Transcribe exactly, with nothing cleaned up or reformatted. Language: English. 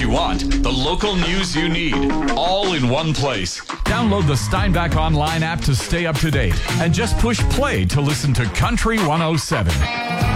you want, the local news you need, all in one place. Download the Steinbach Online app to stay up to date, and just push play to listen to Country one oh seven.